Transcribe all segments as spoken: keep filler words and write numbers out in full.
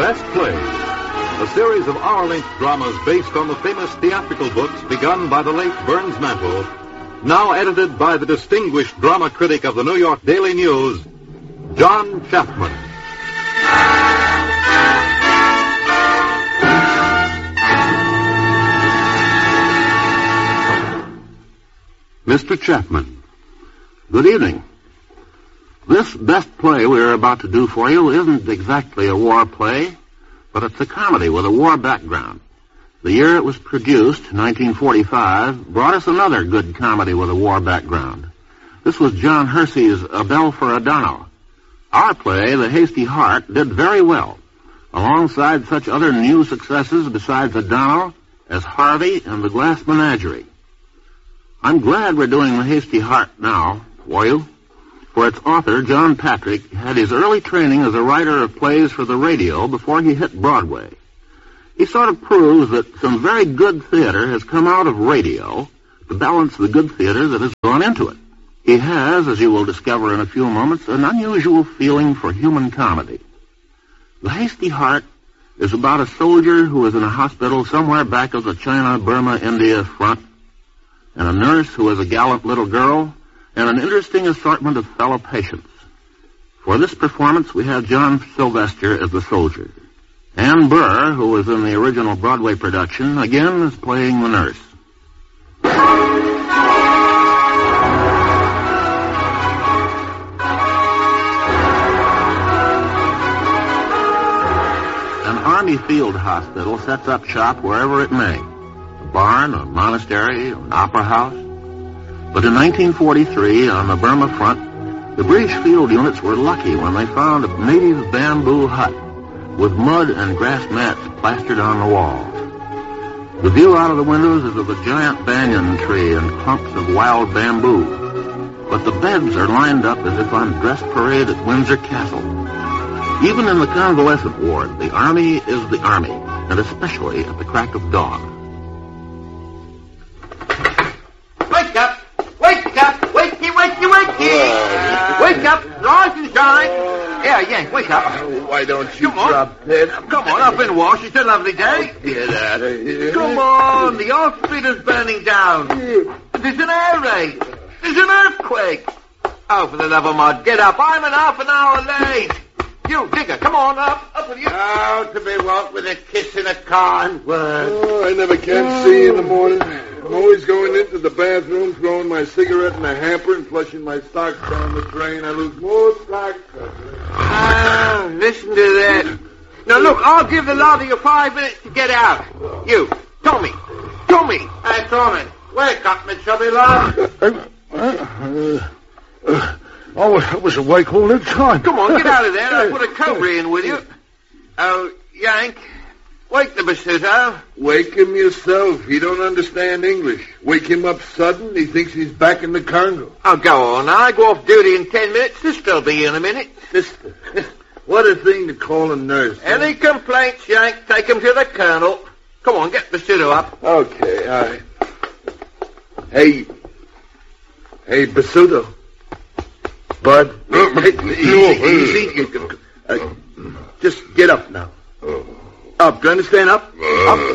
Best Play, a series of hour-length dramas based on the famous theatrical books begun by the late Burns Mantle, now edited by the distinguished drama critic of the New York Daily News, John Chapman. Mister Chapman, good evening. This best play we're about to do for you isn't exactly a war play, but it's a comedy with a war background. The year it was produced, nineteen forty-five, brought us another good comedy with a war background. This was John Hersey's A Bell for O'Donnell. Our play, The Hasty Heart, did very well, alongside such other new successes besides O'Donnell as Harvey and The Glass Menagerie. I'm glad we're doing The Hasty Heart now for you, for its author, John Patrick, had his early training as a writer of plays for the radio before he hit Broadway. He sort of proves that some very good theater has come out of radio to balance the good theater that has gone into it. He has, as you will discover in a few moments, an unusual feeling for human comedy. The Hasty Heart is about a soldier who is in a hospital somewhere back of the China-Burma-India front, and a nurse who is a gallant little girl, and an interesting assortment of fellow patients. For this performance, we have John Sylvester as the soldier. Ann Burr, who was in the original Broadway production, again is playing the nurse. An Army field hospital sets up shop wherever it may. A barn, a monastery, an opera house. But in nineteen forty-three, on the Burma front, the British field units were lucky when they found a native bamboo hut with mud and grass mats plastered on the walls. The view out of the windows is of a giant banyan tree and clumps of wild bamboo. But the beds are lined up as if on dress parade at Windsor Castle. Even in the convalescent ward, the Army is the Army, and especially at the crack of dawn. Wake up! Wake up! Wakey, wakey, wakey! Wake up! Rise and shine! Yeah, Yank, wake up. Oh, why don't you Come on. drop dead? Come on, up and wash. It's a lovely day. Get out of here. Come on, the hospital's burning down. There's an air raid. There's an earthquake. Oh, for the love of God, get up. I'm an half an hour late. You, Digger, come on up. Up with you. Oh, to be what with a kiss and a kind word. Oh, I never can see in the morning. I'm always going into the bathroom, throwing my cigarette in a hamper and flushing my socks down the drain. I lose more socks. Ah, listen to that. Now, look, I'll give the lot of you five minutes to get out. You, Tommy. Tommy. Hey, Tommy, wake up, me chubby lad. Uh, uh, uh, I was awake all the time. Come on, get out of there. I'll put a cobra in with you. Oh, Yank, wake the Basuto. Wake him yourself. He don't understand English. Wake him up sudden. He thinks he's back in the Congo. Oh, go on. I go off duty in ten minutes. Sister'll be in a minute. Sister. What a thing to call a nurse. Huh? Any complaints, Yank, take 'em to the colonel. Come on, get Basuto up. Okay, all right. Hey. Hey, Basuto. Bud. Hey, easy, easy. Uh, just get up now. Up. Do you understand? Up. Up.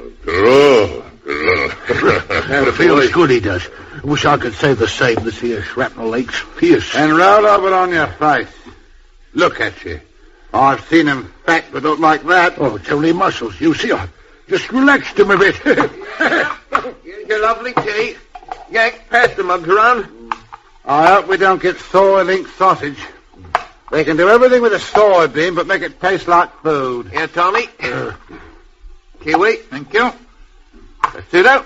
It feels good, he does. Wish I could say the same. This here shrapnel aches fierce. And roll over on your face. Look at you. I've seen him fat, but not like that. Oh, it's only muscles. You see, I just relaxed him a bit. Here's your lovely tea. Yank, pass the mugs around. I hope we don't get soy link sausage. They can do everything with a soybean, but make it taste like food. Here, Tommy. Uh, Kiwi. Thank you. Basuto.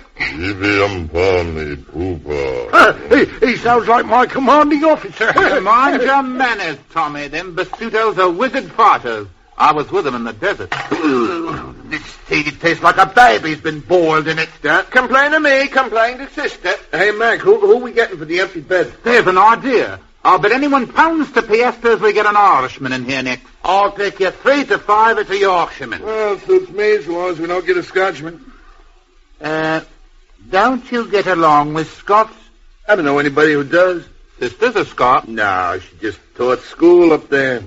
uh, he, he sounds like my commanding officer. Mind your manners, Tommy. Them Basutos are wizard fighters. I was with them in the desert. This tea tastes like a baby's been boiled in it. Don't complain to me. Complain to sister. Hey, Mac, who, who are we getting for the empty bed? There's an idea. I'll bet anyone pounds to Piesta as we get an Irishman in here next. I'll take you three to five as a Yorkshireman. Well, suits me as long as we don't get a Scotchman. Uh, don't you get along with Scots? I don't know anybody who does. Sister's a Scot. No, she just taught school up there.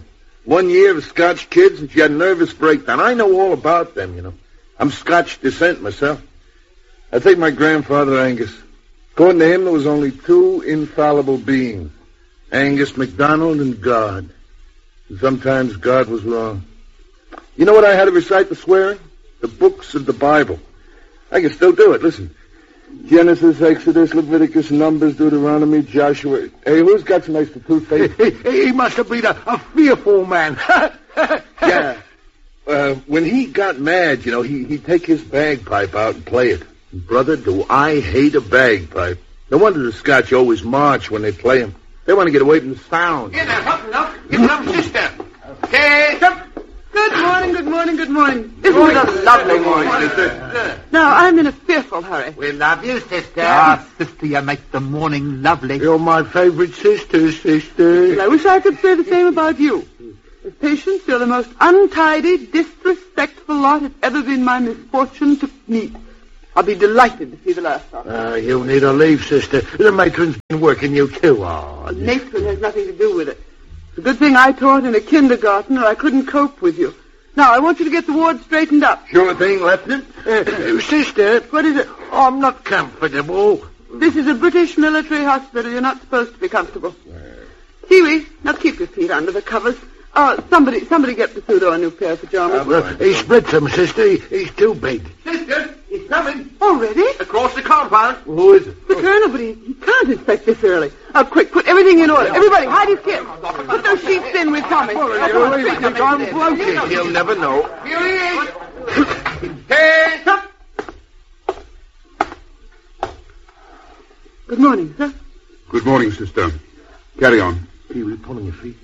One year of Scotch kids and she had a nervous breakdown. I know all about them, you know. I'm Scotch descent myself. I take my grandfather Angus. According to him, there was only two infallible beings. Angus MacDonald and God. And sometimes God was wrong. You know what I had to recite the swearing? The books of the Bible. I can still do it. Listen. Genesis, Exodus, Leviticus, Numbers, Deuteronomy, Joshua. Hey, who's got some extra toothpaste? He must have been a, a fearful man. Yeah. Uh, when he got mad, you know, he, he'd take his bagpipe out and play it. Brother, do I hate a bagpipe. No wonder the Scotch always march when they play him. They want to get away from the sound. Get up, up, up. Get some sister. Okay, up. Good morning, good morning, good morning. Isn't it a lovely morning, sister? Now, I'm in a fearful hurry. We love you, sister. Ah, sister, you make the morning lovely. You're my favorite sister, sister. Well, I wish I could say the same about you. As Patience, you're the most untidy, disrespectful lot it's ever been my misfortune to meet. I'll be delighted to see the last of you. Uh, you'll need a leave, sister. The matron's been working you too hard. Matron has nothing to do with it. It's a good thing I taught in a kindergarten or I couldn't cope with you. Now, I want you to get the ward straightened up. Sure thing, Lieutenant. Uh, sister, What is it? I'm not comfortable. This is a British military hospital. You're not supposed to be comfortable. Kiwi, now keep your feet under the covers. Uh, somebody, somebody get Pseudo a new pair of pajamas. Well, he splits them, sister. He, he's too big. Sister, he's coming. Already? Across the compound. Who is it? The colonel, but he, he can't inspect this early. Uh, quick, put everything in order. Everybody, hide his kids. Put those sheets in with Tommy. You really think I'm floating? He'll never know. Here he is. Hey, up. Good morning, sir. Good morning, sister. Carry on. Kiwi, pull on your feet.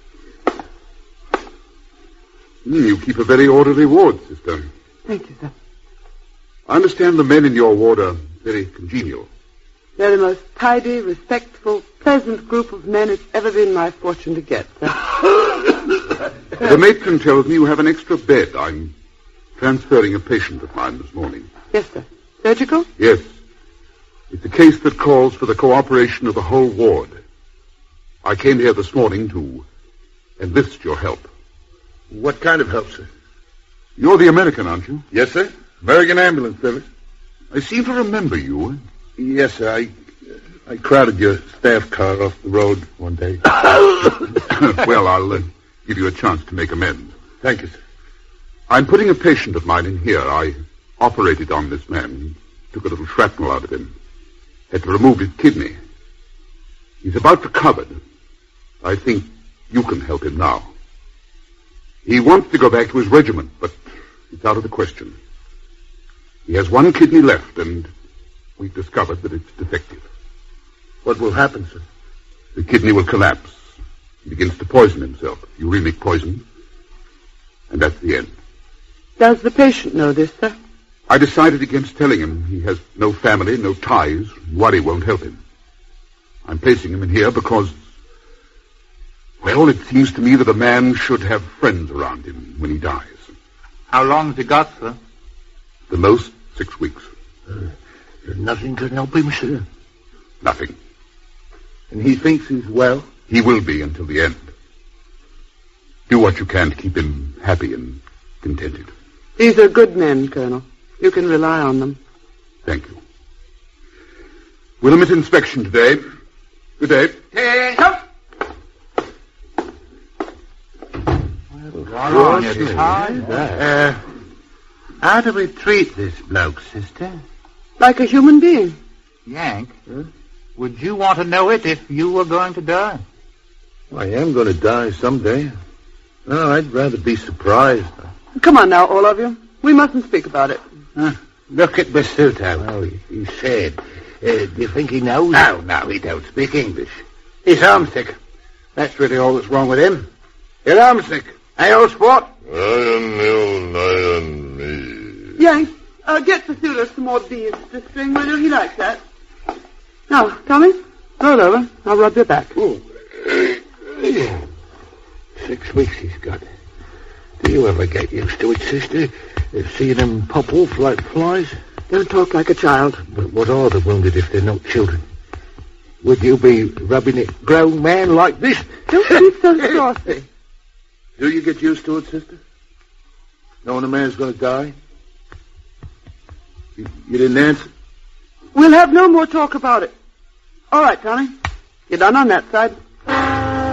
Mm, you keep a very orderly ward, sister. Thank you, sir. I understand the men in your ward are very congenial. They're the most tidy, respectful, pleasant group of men it's ever been my fortune to get, sir. The matron tells me you have an extra bed. I'm transferring a patient of mine this morning. Yes, sir. Surgical? Yes. It's a case that calls for the cooperation of the whole ward. I came here this morning to enlist your help. What kind of help, sir? You're the American, aren't you? Yes, sir. American Ambulance Service. I seem to remember you. Yes, sir. I, I crowded your staff car off the road one day. Well, I'll uh, give you a chance to make amends. Thank you, sir. I'm putting a patient of mine in here. I operated on this man. Took a little shrapnel out of him. Had to remove his kidney. He's about recovered. I think you can help him now. He wants to go back to his regiment, but it's out of the question. He has one kidney left, and we've discovered that it's defective. What will happen, sir? The kidney will collapse. He begins to poison himself. Uremic poison. And that's the end. Does the patient know this, sir? I decided against telling him. He has no family, no ties. Worry won't help him. I'm placing him in here because, well, it seems to me that a man should have friends around him when he dies. How long's he got, sir? The most, six weeks. Uh, nothing can help him, sir. Nothing. And he thinks he's well? He will be until the end. Do what you can to keep him happy and contented. These are good men, Colonel. You can rely on them. Thank you. We'll omit inspection today. Good day. Hey, up. Uh, how do we treat this bloke, sister? Like a human being. Yank, huh? Would you want to know it if you were going to die? I am going to die someday. No, I'd rather be surprised. Come on now, all of you. We mustn't speak about it. Uh, look at Basuto. Oh, he, he's sad. Uh, do you think he knows? No, no, he don't speak English. He's homesick. That's really all that's wrong with him. You're homesick. Hey, old sport? Iron ill, iron me. Yank, uh, get Pseudo some more beads to string, will you? He likes that. Now, Tommy, roll over. I'll rub your back. Oh. Six weeks he's got. Do you ever get used to it, sister? Seeing them pop off like flies? Don't talk like a child. But what are the wounded if they're not children? Would you be rubbing it grown man like this? Don't be so saucy. Do you get used to it, sister? Knowing a man's going to die? You, you didn't answer? We'll have no more talk about it. All right, Tommy. You're done on that side.